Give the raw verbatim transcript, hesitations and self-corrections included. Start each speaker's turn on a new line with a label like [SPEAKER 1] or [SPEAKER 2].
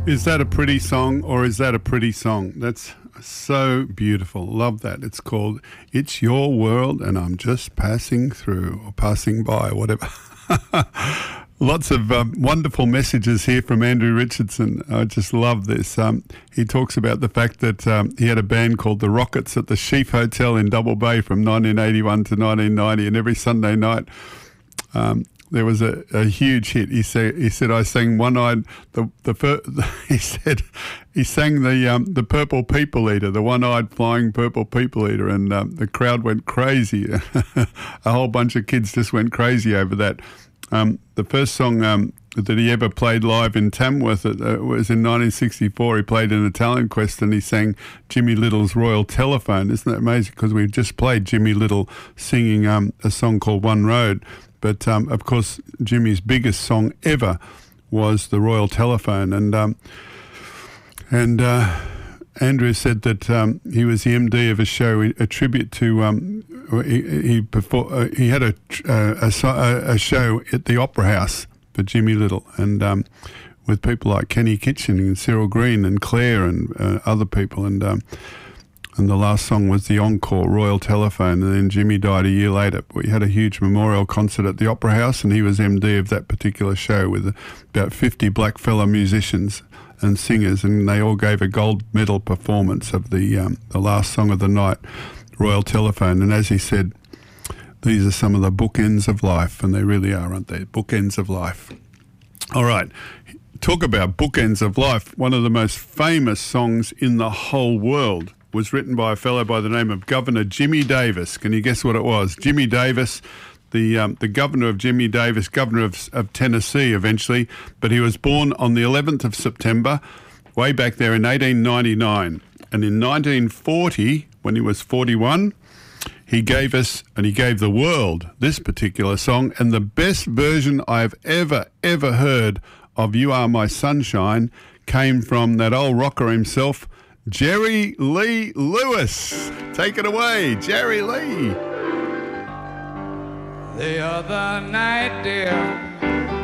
[SPEAKER 1] Is that a pretty song or is that a pretty song? That's so beautiful. Love that. It's called It's Your World and I'm Just Passing Through or Passing By, whatever. Lots of um, wonderful messages here from Andrew Richardson. I just love this. Um, he talks about the fact that um, he had a band called the Rockets at the Sheaf Hotel in Double Bay from nineteen eighty-one to nineteen ninety, and every Sunday night um, there was a, a huge hit. He said, "He said I sang one-eyed the the, fir- he said he sang the um, the Purple People Eater, the one-eyed flying Purple People Eater, and um, the crowd went crazy. A whole bunch of kids just went crazy over that." Um, the first song um, that he ever played live in Tamworth uh, was in nineteen sixty-four. He played in a talent quest and he sang Jimmy Little's Royal Telephone. Isn't that amazing? Because we've just played Jimmy Little singing um, a song called One Road. But, um, of course, Jimmy's biggest song ever was the Royal Telephone. And um, and uh, Andrew said that um, he was the M D of a show, a tribute to... Um, he he, perform, uh, he had a, uh, a, a show at the Opera House for Jimmy Little, and um, with people like Kenny Kitchen and Cyril Green and Claire and uh, other people. And um, and the last song was the encore, Royal Telephone, and then Jimmy died a year later. We had a huge memorial concert at the Opera House, and he was M D of that particular show with about fifty blackfella musicians and singers, and they all gave a gold medal performance of the um, the last song of the night, Royal Telephone. And as he said, these are some of the bookends of life, and they really are, aren't they? Bookends of life. All right, talk about bookends of life. One of the most famous songs in the whole world was written by a fellow by the name of Governor Jimmy Davis. Can you guess what it was? Jimmy Davis, the um, the governor of Jimmy Davis, governor of, of Tennessee eventually, but he was born on the eleventh of September, way back there in eighteen ninety-nine. And in nineteen forty, when he was forty-one, he gave us, and he gave the world, this particular song, and the best version I've ever, ever heard of You Are My Sunshine came from that old rocker himself, Jerry Lee Lewis. Take it away, Jerry Lee.
[SPEAKER 2] The other night, dear,